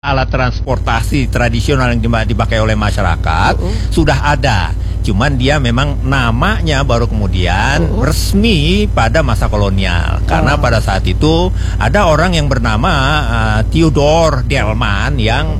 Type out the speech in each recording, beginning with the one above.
Alat transportasi tradisional yang dipakai oleh masyarakat sudah ada. Cuman dia memang namanya baru kemudian resmi pada masa kolonial. Karena pada saat itu ada orang yang bernama Theodor Delman yang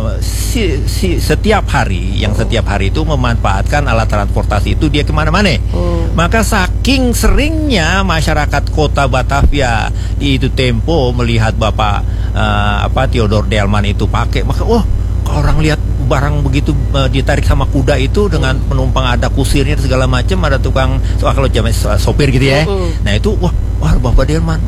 setiap hari itu memanfaatkan alat transportasi itu dia kemana-mana. Maka saking seringnya masyarakat kota Batavia di itu tempo melihat Bapak Theodor Delman itu pakai, maka orang lihat barang begitu ditarik sama kuda itu dengan penumpang ada kusirnya segala macam, ada tukang kalau zaman sopir gitu ya. Nah itu wah Bapak Delman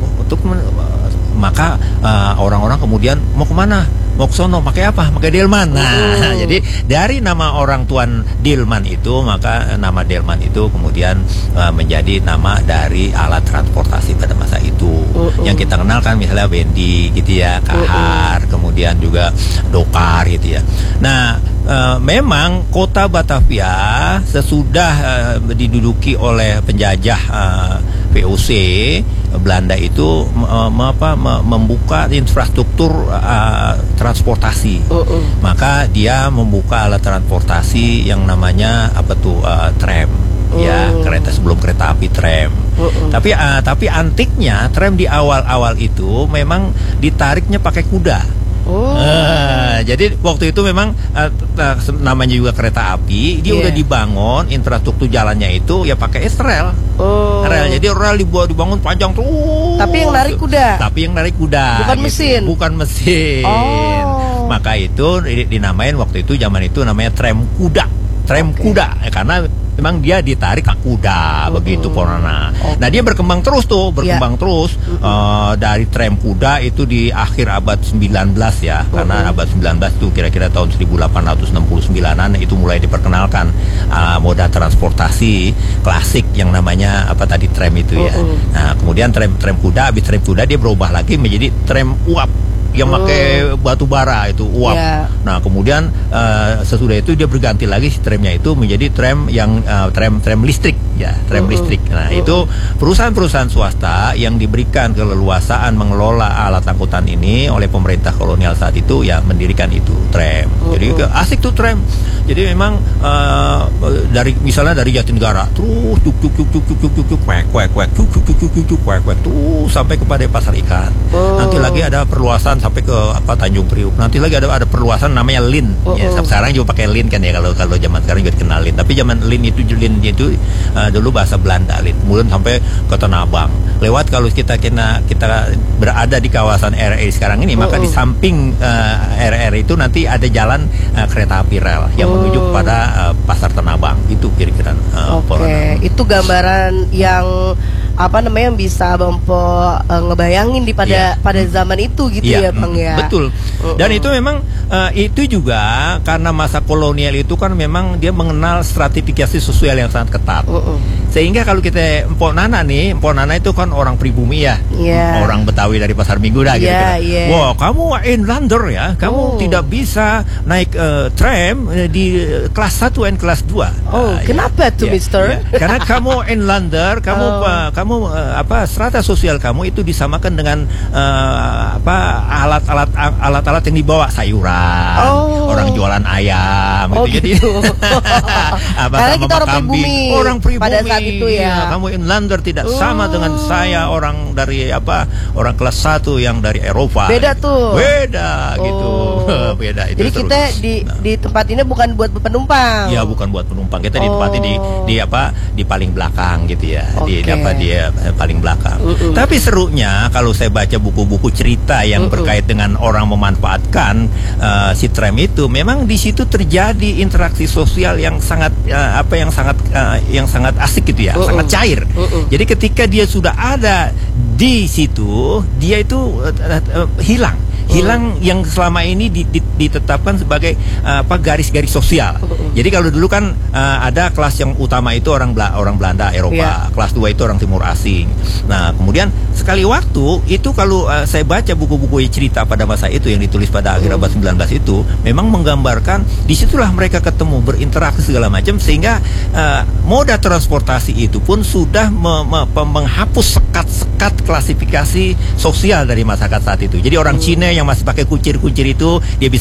maka orang-orang kemudian mau kemana? Mau ke sono, pakai apa? Pakai Delman. Nah, jadi dari nama orang tuan Delman itu, maka nama Delman itu kemudian menjadi nama dari alat transportasi pada masa itu. Yang kita kenal kan misalnya bendi gitu ya, kahar, kemudian juga dokar gitu ya. Nah, memang kota Batavia sesudah diduduki oleh penjajah VOC Belanda itu membuka infrastruktur transportasi. Maka dia membuka alat transportasi yang namanya tram. Ya, kereta sebelum kereta api tram. Tapi antiknya tram di awal-awal itu memang ditariknya pakai kuda. Jadi waktu itu memang namanya juga kereta api, dia udah dibangun infrastruktur jalannya itu ya pakai rel. Jadi rel dibangun panjang tuh. Tapi yang narik kuda. Bukan gitu. mesin. Bukan mesin. Maka itu dinamain waktu itu zaman itu namanya tram kuda. Tram kuda karena memang dia ditarik kuda begitu Porana. Nah dia berkembang terus terus dari tram kuda itu di akhir abad 19 ya, karena abad 19 itu kira-kira tahun 1869an itu mulai diperkenalkan moda transportasi klasik yang namanya tram itu ya. Nah kemudian tram kuda, habis tram kuda dia berubah lagi menjadi tram uap yang pakai batu bara itu uap. Nah kemudian sesudah itu dia berganti lagi tramnya itu menjadi tram yang tram listrik ya, tram listrik. Nah itu perusahaan-perusahaan swasta yang diberikan keleluasaan mengelola alat angkutan ini oleh pemerintah kolonial saat itu ya mendirikan itu tram. Jadi asik tuh tram. Jadi memang misalnya dari Jatinegara terus tuh sampai kepada pasar ikan. Nanti lagi ada perluasan sampai ke Tanjung Priuk. Nanti lagi ada perluasan namanya Lin. Ya, sekarang juga pakai Lin kan ya, kalau zaman sekarang juga dikenal Lin. Tapi zaman Lin itu dulu bahasa Belanda Lin. Kemudian sampai ke Tanah Abang. Lewat kalau kita berada di kawasan RRI sekarang ini, maka di samping RRI itu nanti ada jalan kereta api rel yang menuju kepada Pasar Tanah Abang. Itu kira-kira itu gambaran yang yang bisa ngebayangin pada zaman itu gitu ya Bang ya. Betul. Dan itu memang itu juga karena masa kolonial itu kan memang dia mengenal stratifikasi sosial yang sangat ketat. Sehingga kalau kita Mpok Nana itu kan orang pribumi ya. Orang Betawi dari Pasar Minggu dah gitu. Wah, kamu inlander ya. Kamu tidak bisa naik tram di kelas 1 dan kelas 2. Kenapa tuh, Mister? Karena kamu inlander, kamu strata sosial kamu itu disamakan dengan alat-alat yang dibawa sayuran, orang jualan ayam gitu. Jadi karena kita orang pribumi pada saat itu ya. Kamu inlander tidak sama dengan saya orang dari orang kelas 1 yang dari Eropa. Beda tuh. Beda gitu. Beda itu. Jadi kita di tempat ini bukan buat penumpang. Ya, bukan buat penumpang. Kita ditempati di paling belakang gitu ya. Di paling belakang. Tapi serunya kalau saya baca buku-buku cerita yang berkait dengan orang memanfaatkan si tram itu, memang di situ terjadi interaksi sosial yang sangat asik gitu ya, sangat cair. Jadi ketika dia sudah ada di situ, dia itu hilang yang selama ini ditetapkan sebagai garis-garis sosial. Jadi kalau dulu kan ada kelas yang utama itu orang Belanda Eropa, kelas 2 itu orang Timur Asing. Nah kemudian sekali waktu itu kalau saya baca buku-buku cerita pada masa itu yang ditulis pada akhir abad 19 itu memang menggambarkan disitulah mereka ketemu, berinteraksi segala macam, sehingga moda transportasi itu pun sudah menghapus sekat-sekat klasifikasi sosial dari masyarakat saat itu. Jadi orang Cina yang masih pakai kuncir-kuncir itu dia bisa